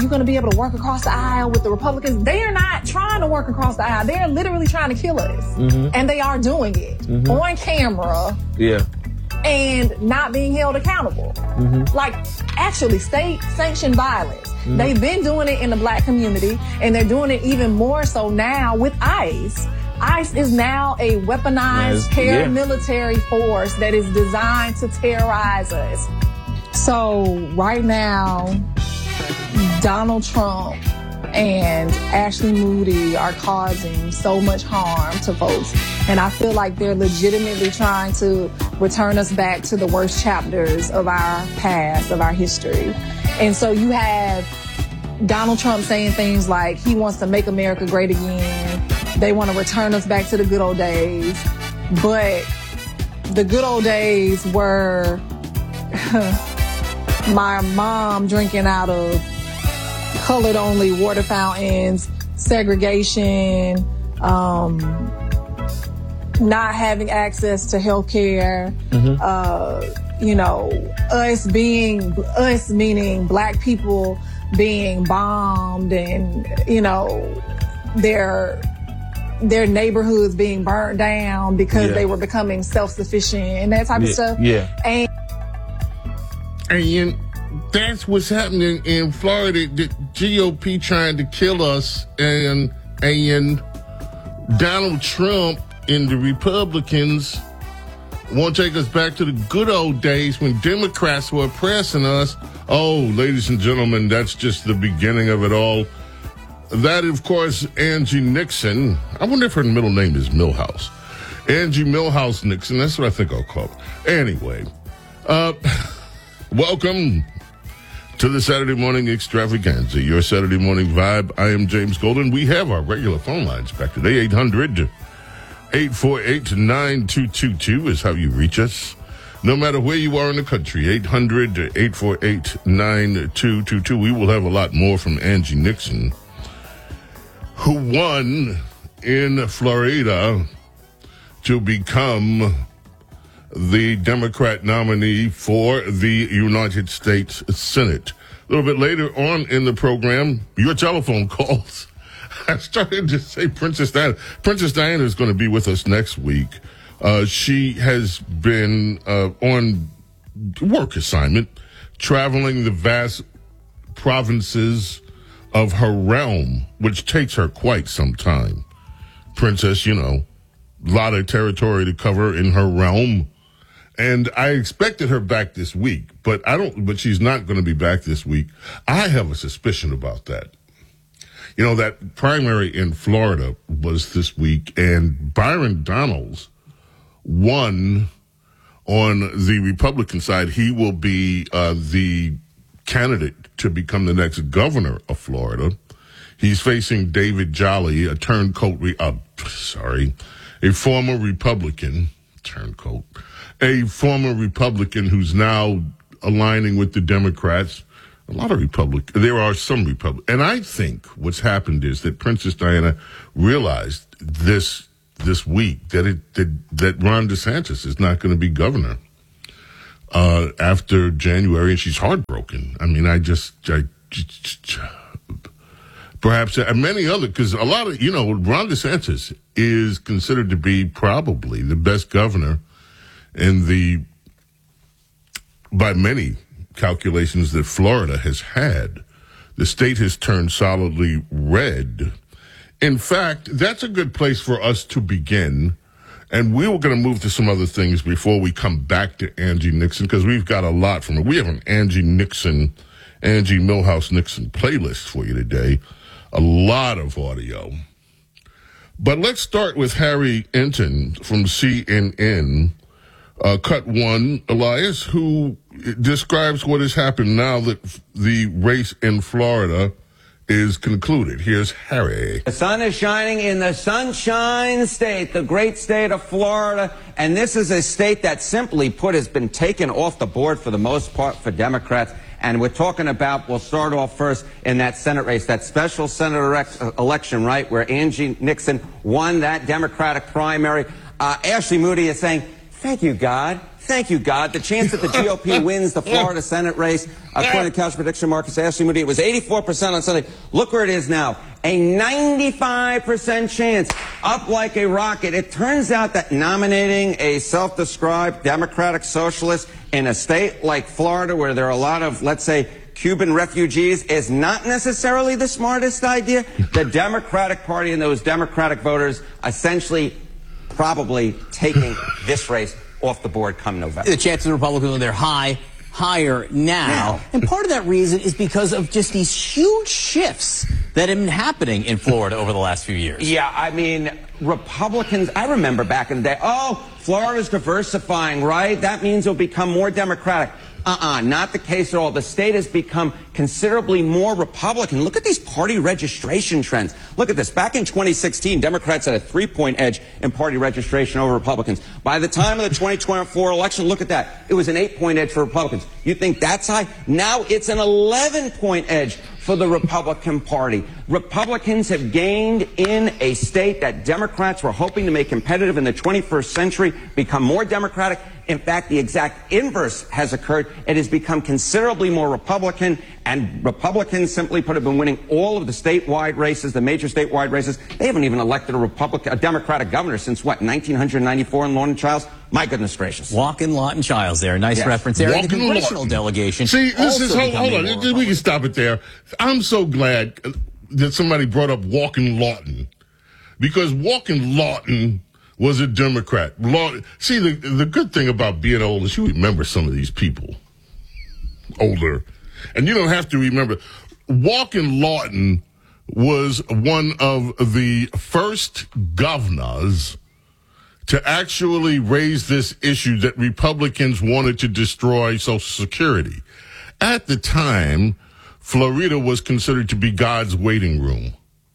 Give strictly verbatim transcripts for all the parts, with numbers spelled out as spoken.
you going to be able to work across the aisle with the Republicans? They are not trying to work across the aisle. They're literally trying to kill us. Mm-hmm. And they are doing it mm-hmm. on camera. Yeah. And not being held accountable. Mm-hmm. Like, actually, state-sanctioned violence. Mm-hmm. They've been doing it in the black community, and they're doing it even more so now with ICE. ICE is now a weaponized paramilitary yeah. force that is designed to terrorize us. So right now, Donald Trump and Ashley Moody are causing so much harm to folks. And I feel like they're legitimately trying to return us back to the worst chapters of our past, of our history. And so you have Donald Trump saying things like he wants to make America great again. They want to return us back to the good old days. But the good old days were my mom drinking out of colored-only water fountains, segregation, um, not having access to health care, mm-hmm. uh, you know, us being, us meaning black people being bombed and, you know, their their neighborhoods being burned down because yeah. they were becoming self-sufficient and that type yeah. of stuff. Yeah. And, and that's what's happening in Florida. The G O P trying to kill us, and and Donald Trump and the Republicans want to take us back to the good old days when Democrats were oppressing us. Oh, ladies and gentlemen, that's just the beginning of it all. That, of course, Angie Nixon. I wonder if her middle name is Milhouse. Angie Milhouse Nixon. That's what I think I'll call it. Anyway, uh, welcome to the Saturday Morning Extravaganza, your Saturday morning vibe. I am James Golden. We have our regular phone lines back today. eight hundred, eight four eight, nine two two two is how you reach us. No matter where you are in the country, eight hundred, eight four eight, nine two two two. We will have a lot more from Angie Nixon, who won in Florida to become the Democrat nominee for the United States Senate. A little bit later on in the program, your telephone calls. I started to say Princess Diana. Princess Diana is going to be with us next week. Uh, she has been uh, on work assignment, traveling the vast provinces of her realm, which takes her quite some time. Princess, you know, a lot of territory to cover in her realm. And I expected her back this week, but I don't, but she's not going to be back this week. I have a suspicion about that. You know, that primary in Florida was this week, and Byron Donalds won on the Republican side. He will be uh, the candidate to become the next governor of Florida. He's facing David Jolly, a turncoat, re- uh, sorry, a former Republican, turncoat, a former Republican who's now aligning with the Democrats. A lot of Republicans, there are some Republicans. And I think what's happened is that Princess Diana realized this this week that it that, that Ron DeSantis is not going to be governor uh, after January, and she's heartbroken. I mean, I just, I, perhaps, and many other, because a lot of, you know, Ron DeSantis is considered to be probably the best governor in the, by many calculations, that Florida has had. The state has turned solidly red. In fact, that's a good place for us to begin. And we were going to move to some other things before we come back to Angie Nixon, because we've got a lot from her. We have an Angie Nixon, Angie Milhouse Nixon playlist for you today. A lot of audio. But let's start with Harry Enton from C N N. Uh, cut one, Elias, who describes what has happened now that the race in Florida is concluded. Here's Harry. The sun is shining in the Sunshine State, the great state of Florida. And this is a state that, simply put, has been taken off the board for the most part for Democrats. And we're talking about, we'll start off first in that Senate race, that special Senate erect, election, right, where Angie Nixon won that Democratic primary. Uh, Ashley Moody is saying, Thank you, God. Thank you, God. The chance that the G O P wins the Florida Senate race, according to Couch Prediction Marcus Ashley Moody, it was eighty-four percent on Sunday. Look where it is now. A ninety-five percent chance, up like a rocket. It turns out that nominating a self-described Democratic socialist in a state like Florida, where there are a lot of, let's say, Cuban refugees, is not necessarily the smartest idea. The Democratic Party and those Democratic voters essentially probably taking this race off the board come November. The chances of Republicans, they're high, higher now. now. And part of that reason is because of just these huge shifts that have been happening in Florida over the last few years. Yeah, I mean, Republicans, I remember back in the day, oh, Florida's diversifying, right? That means it'll become more Democratic. Uh-uh, not the case at all. The state has become considerably more Republican. Look at these party registration trends. Look at this. Back in twenty sixteen, Democrats had a three-point edge in party registration over Republicans. By the time of the twenty twenty-four election, look at that. It was an eight-point edge for Republicans. You think that's high? Now it's an eleven-point edge for the Republican Party. Republicans have gained in a state that Democrats were hoping to make competitive in the twenty-first century, become more Democratic. In fact, the exact inverse has occurred. It has become considerably more Republican, and Republicans, simply put, have been winning all of the statewide races, the major statewide races. They haven't even elected a Republican, a Democratic governor since, what, nineteen ninety-four in Lawton Childs? My goodness gracious. Walking Lawton Childs there. Nice yes. reference there. And the congressional Lawton. delegation. See, this is, hold, hold on. We can stop it there. I'm so glad that somebody brought up Walking Lawton, because Walking Lawton was a Democrat. Lawton, see, the the good thing about being old is you remember some of these people older. And you don't have to remember. Walking Lawton was one of the first governors to actually raise this issue that Republicans wanted to destroy Social Security. At the time, Florida was considered to be God's waiting room.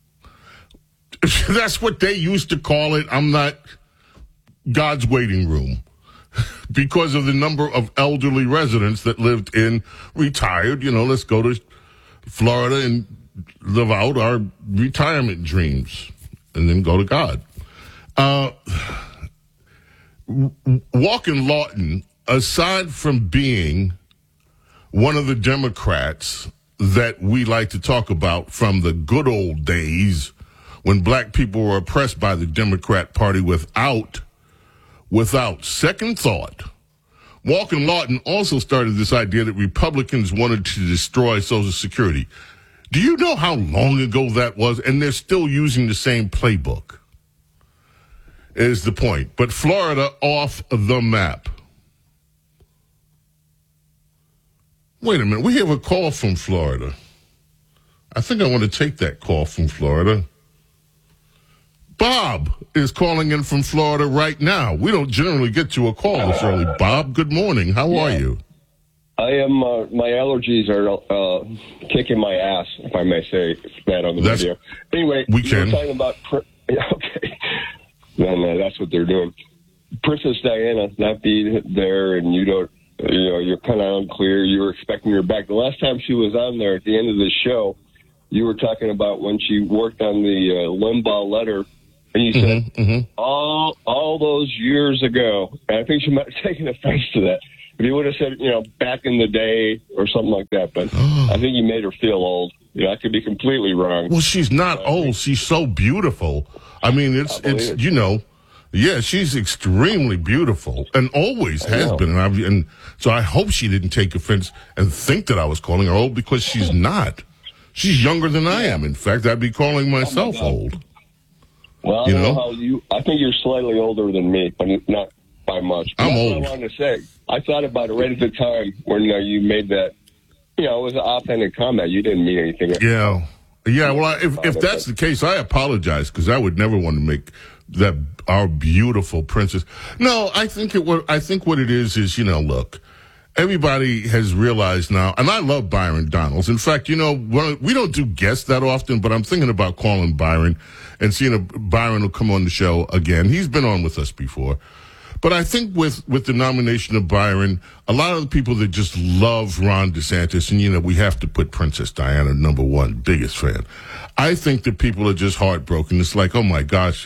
That's what they used to call it. I'm not God's waiting room because of the number of elderly residents that lived in retired. You know, let's go to Florida and live out our retirement dreams and then go to God. Uh, Walking Lawton, aside from being one of the Democrats that we like to talk about from the good old days when black people were oppressed by the Democrat Party without, without second thought, Walking Lawton also started this idea that Republicans wanted to destroy Social Security. Do you know how long ago that was? And they're still using the same playbook, is the point. But Florida off the map. Wait a minute. We have a call from Florida. I think I want to take that call from Florida. Bob is calling in from Florida right now. We don't generally get to a call this early. Bob, good morning. How are you? I am, uh, my allergies are uh, kicking my ass, if I may say that on the that's, video. Anyway, we can. you were talking about, okay, then uh, that's what they're doing. Princess Diana not be there, and you don't, you know, you're kind of unclear. You were expecting her back. The last time she was on there at the end of the show, you were talking about when she worked on the uh, Limbaugh letter. And you said, mm-hmm, mm-hmm. all all those years ago, and I think she might have taken offense to that. If you would have said, you know, back in the day or something like that, but I think you made her feel old. You know, I could be completely wrong. Well, she's not uh, old. She's so beautiful. I mean, it's, I it's it. you know, yeah, she's extremely beautiful and always has been. And, I, and so I hope she didn't take offense and think that I was calling her old, because she's not. She's younger than I am. In fact, I'd be calling myself oh my old. Well, I you don't know? know how you. I think you're slightly older than me, but not by much. I'm That's old. What I wanted to say. I thought about it right at the time when uh, you made that. You know, it was an offhanded comment. You didn't mean anything. Yeah, yeah. Well, I, if if that's the case, I apologize, because I would never want to make that our beautiful princess. No, I think it. What I think what it is is, you know, look. Everybody has realized now, and I love Byron Donalds. In fact, you know, we don't do guests that often, but I'm thinking about calling Byron and seeing if Byron will come on the show again. He's been on with us before. But I think with, with the nomination of Byron, a lot of the people that just love Ron DeSantis, and, you know, we have to put Princess Diana number one, biggest fan. I think that people are just heartbroken. It's like, oh, my gosh,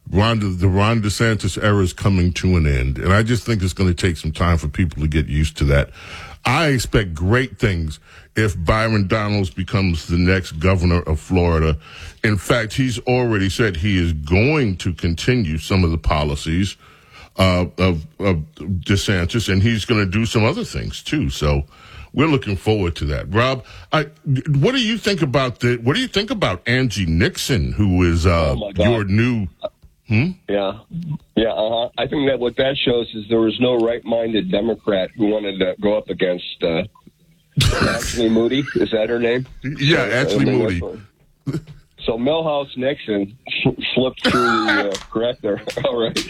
Ron, the Ron DeSantis era is coming to an end, and I just think it's going to take some time for people to get used to that. I expect great things if Byron Donalds becomes the next governor of Florida. In fact, he's already said he is going to continue some of the policies uh, of, of DeSantis, and he's going to do some other things too. So we're looking forward to that. Rob, I, what do you think about the? What do you think about Angie Nixon, who is uh, oh your new? Hmm? Yeah, yeah. Uh-huh. I think that what that shows is there was no right-minded Democrat who wanted to go up against uh, Ashley Moody. Is that her name? Yeah, uh, Ashley Moody. So Milhouse Nixon slipped through the uh, crack there. All right.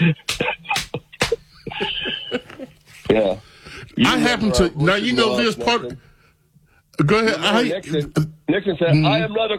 Yeah. You I happen to uh, now. You know this part. Nixon? Go ahead. No, I, Nixon, Nixon said, mm, "I am not a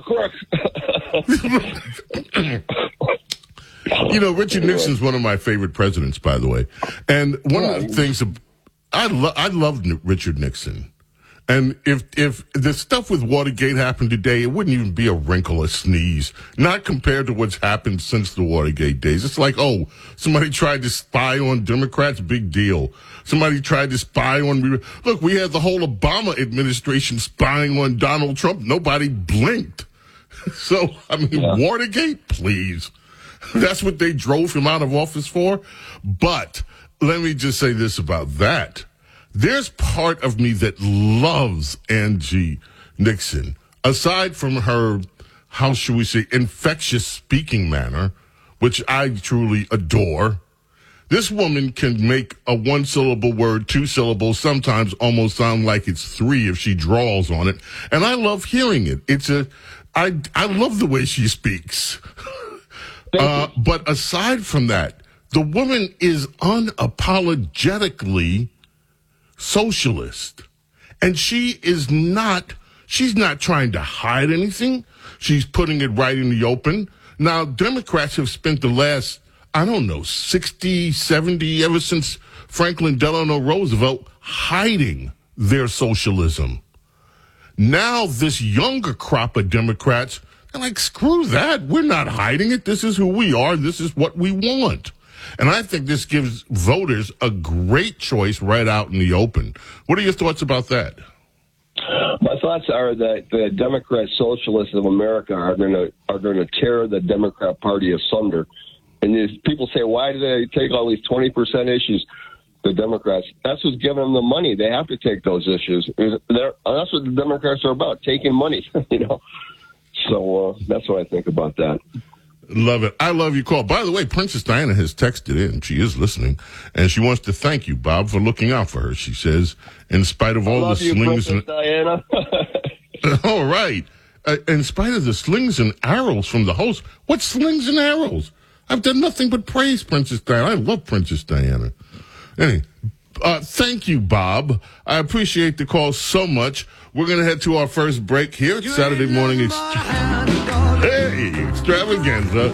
crook." You know, Richard Nixon's one of my favorite presidents, by the way. And one of the things I lo- I loved Richard Nixon. And if if the stuff with Watergate happened today, it wouldn't even be a wrinkle, a sneeze. Not compared to what's happened since the Watergate days. It's like, oh, somebody tried to spy on Democrats, big deal. Somebody tried to spy on... Look, we had the whole Obama administration spying on Donald Trump. Nobody blinked. So, I mean, yeah. Watergate, please. That's what they drove him out of office for. But let me just say this about that. There's part of me that loves Angie Nixon. Aside from her, how should we say, infectious speaking manner, which I truly adore, this woman can make a one-syllable word, two syllables, sometimes almost sound like it's three if she draws on it. And I love hearing it. It's a, I, I love the way she speaks. Uh, but aside from that, the woman is unapologetically socialist. And she is not, she's not trying to hide anything. She's putting it right in the open. Now, Democrats have spent the last, I don't know, sixty, seventy, ever since Franklin Delano Roosevelt, hiding their socialism. Now, this younger crop of Democrats, they're like, screw that. We're not hiding it. This is who we are. This is what we want. And I think this gives voters a great choice right out in the open. What are your thoughts about that? My thoughts are that the Democrat Socialists of America are going to are going to tear the Democrat Party asunder. And these people say, why do they take all these twenty percent issues? The Democrats, that's what's giving them the money. They have to take those issues. They're, that's what the Democrats are about, taking money, you know. So uh, that's what I think about that. Love it. I love your call. By the way, Princess Diana has texted in. She is listening, and she wants to thank you, Bob, for looking out for her. She says, in spite of all I love the you, slings Princess and Diana. all right, uh, in spite of the slings and arrows from the host, what slings and arrows? I've done nothing but praise Princess Diana. I love Princess Diana. Anyway, uh, thank you, Bob. I appreciate the call so much. We're going to head to our first break here. It's Saturday morning. Ex- hey, extravaganza.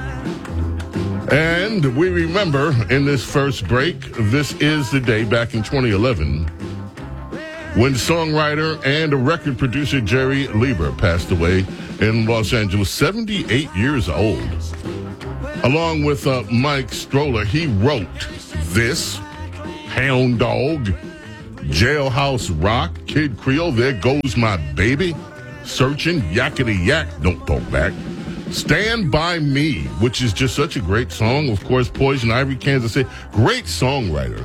And we remember in this first break, this is the day back in twenty eleven when songwriter and record producer Jerry Lieber passed away in Los Angeles, seventy-eight years old. Along with uh, Mike Stroller, he wrote this, Hound Dog, Jailhouse Rock, Kid Creole, There Goes My Baby, Searching, Yakety Yak, Don't Talk Back, Stand By Me, which is just such a great song. Of course, Poison Ivy, Kansas City, great songwriter.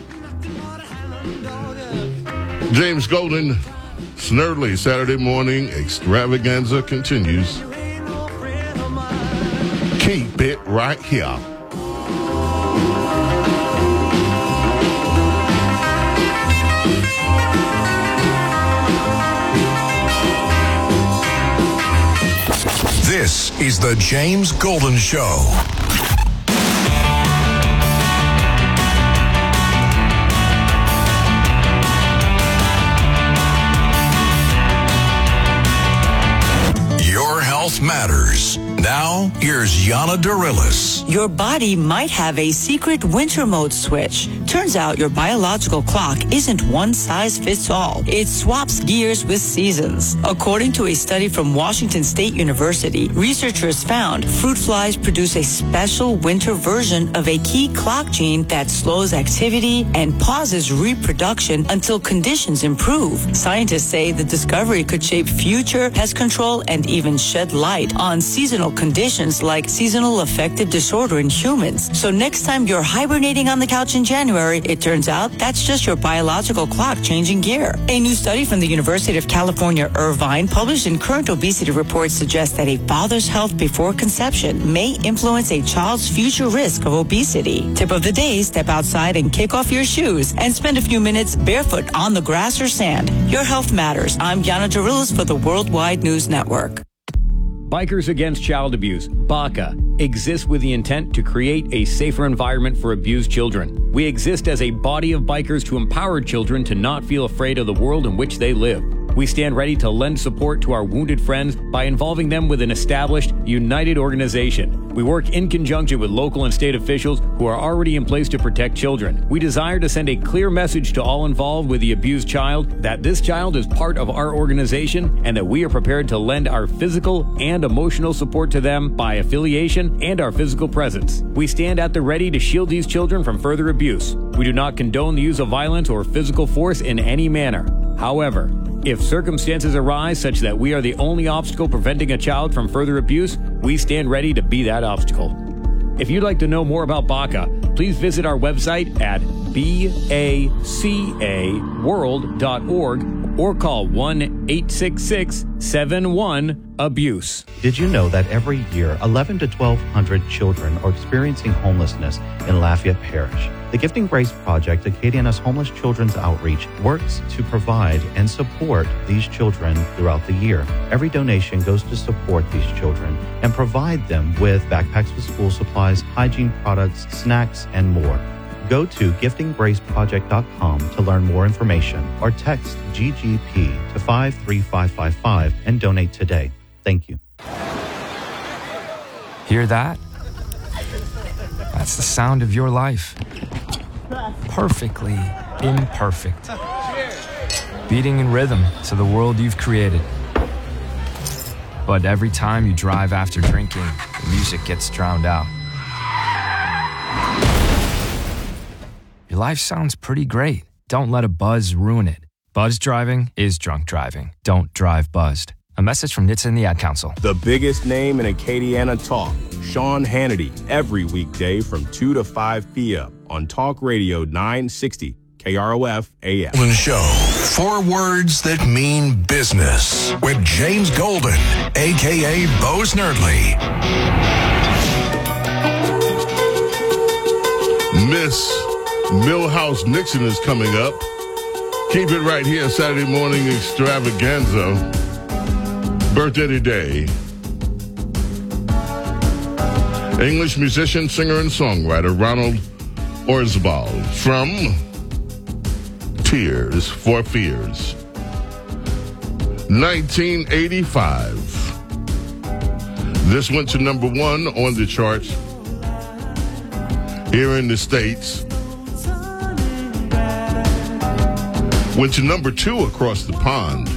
James Golden, Snerdley, Saturday morning extravaganza continues. Keep it right here. This is the James Golden Show. Your Health matters. Now, here's Yana Dorillis. Your body might have a secret winter mode switch. Turns out your biological clock isn't one size fits all. It swaps gears with seasons. According to a study from Washington State University, researchers found fruit flies produce a special winter version of a key clock gene that slows activity and pauses reproduction until conditions improve. Scientists say the discovery could shape future pest control and even shed light on seasonal conditions like seasonal affective disorder in humans. So next time you're hibernating on the couch in January, it turns out that's just your biological clock changing gear. A new study from the University of California, Irvine, published in Current Obesity Report, suggests that a father's health before conception may influence a child's future risk of obesity. Tip of the day, step outside and kick off your shoes and spend a few minutes barefoot on the grass or sand. Your health matters. I'm Yana Dorillis for the Worldwide News Network. Bikers Against Child Abuse, BACA, exists with the intent to create a safer environment for abused children. We exist as a body of bikers to empower children to not feel afraid of the world in which they live. We stand ready to lend support to our wounded friends by involving them with an established, united organization. We work in conjunction with local and state officials who are already in place to protect children. We desire to send a clear message to all involved with the abused child that this child is part of our organization and that we are prepared to lend our physical and emotional support to them by affiliation and our physical presence. We stand at the ready to shield these children from further abuse. We do not condone the use of violence or physical force in any manner. However, if circumstances arise such that we are the only obstacle preventing a child from further abuse, we stand ready to be that obstacle. If you'd like to know more about BACA, please visit our website at baca world dot org or call one eight six six seven one abuse. Did you know that every year eleven to twelve hundred children are experiencing homelessness in Lafayette Parish? The Gifting Grace Project, Acadiana's Homeless Children's Outreach, works to provide and support these children throughout the year. Every donation goes to support these children and provide them with backpacks with school supplies, hygiene products, snacks, and more. Go to gifting grace project dot com to learn more information or text G G P to five three five five five and donate today. Thank you. Hear that? That's the sound of your life. Perfectly imperfect. Beating in rhythm to the world you've created. But every time you drive after drinking, the music gets drowned out. Your life sounds pretty great. Don't let a buzz ruin it. Buzz driving is drunk driving. Don't drive buzzed. A message from N H T S A and the Ad Council. The biggest name in Acadiana talk, Sean Hannity, every weekday from two to five p.m. on Talk Radio nine sixty K R O F A M. Golden Show. Four words that mean business with James Golden, a k a. Bo Snerdley. Miss Millhouse Nixon is coming up. Keep it right here, Saturday morning extravaganza. Birthday today. English musician, singer, and songwriter Ronald Orzabal from Tears for Fears. nineteen eighty-five. This went to number one on the charts here in the States. Went to number two across the pond.